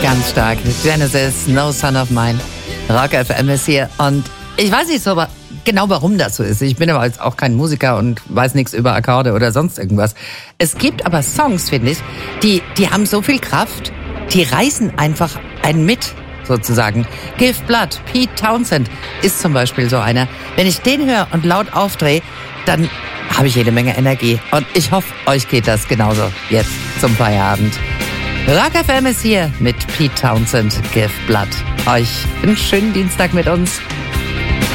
Ganz stark. Genesis, No Son of Mine. Rock FM ist hier. Und ich weiß nicht so genau, warum das so ist. Ich bin aber jetzt auch kein Musiker und weiß nichts über Akkorde oder sonst irgendwas. Es gibt aber Songs, finde ich, die haben so viel Kraft, die reißen einfach einen mit, sozusagen. Give Blood, Pete Townsend ist zum Beispiel so einer. Wenn ich den höre und laut aufdrehe, dann habe ich jede Menge Energie. Und ich hoffe, euch geht das genauso jetzt zum Feierabend. Rock FM ist hier mit Pete Townsend, Give Blood. Euch einen schönen Dienstag mit uns.